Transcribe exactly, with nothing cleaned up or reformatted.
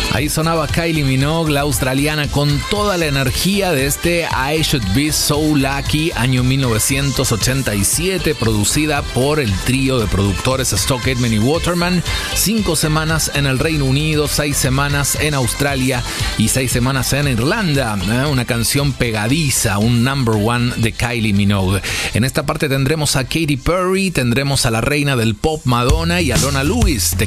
Ahí sonaba Kylie Minogue, la australiana, con toda la energía de este I Should Be So Lucky, año mil novecientos ochenta y siete, producida por el trío de productores Stock Aitken y Waterman. Cinco semanas en el Reino Unido, seis semanas en Australia y seis semanas en Irlanda. ¿eh? Una canción pegadiza, un number one de Kylie Minogue. En esta parte tendremos a Katy Perry, tendremos a la reina del pop Madonna y a Lona Lewis. The